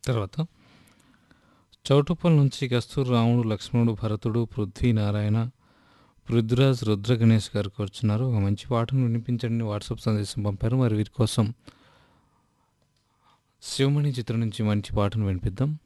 తర్వాత చౌటుప్పల్ నుంచి కస్తూరి రాముడు, లక్ష్మణుడు, భరతుడు, పృథ్వీ నారాయణ, పృథ్వీరాజ్, రుద్ర గణేష్ గారు కూర్చున్నారు. ఒక మంచి పాటను వినిపించండి వాట్సాప్ సందేశం పంపారు. మరి వీరి కోసం శివమణి చిత్రం నుంచి మంచి పాటను వినిపిద్దాం.